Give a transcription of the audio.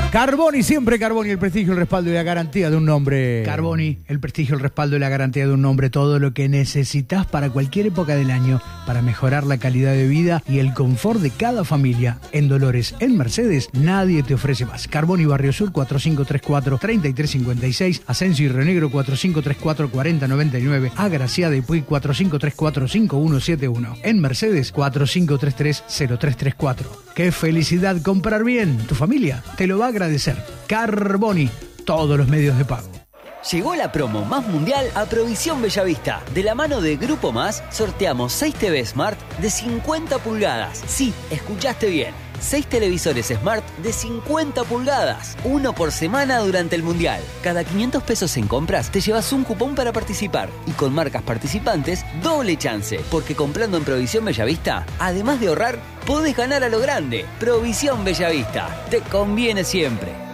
Carboni, siempre Carboni, el prestigio, el respaldo y la garantía de un nombre. Carboni, el prestigio, el respaldo y la garantía de un nombre. Todo lo que necesitas para cualquier época del año para mejorar la calidad de vida y el confort de cada familia. En Dolores, en Mercedes, nadie te ofrece más. Carboni, Barrio Sur, 4534-3356. Asensio y Río Negro, 4534-4099. Agraciada y Puig, 4534-5171. En Mercedes, 4533-0334. ¡Qué felicidad comprar bien! Tu familia te lo va a agradecer. Carboni, todos los medios de pago. Llegó la promo más mundial a Provisión Bellavista. De la mano de Grupo Más, sorteamos 6 TV Smart de 50 pulgadas. Sí, escuchaste bien. 6 televisores Smart de 50 pulgadas. 1 por semana durante el mundial. Cada 500 pesos en compras te llevas un cupón para participar. Y con marcas participantes, doble chance. Porque comprando en Provisión Bellavista, además de ahorrar, podés ganar a lo grande. Provisión Bellavista. Te conviene siempre.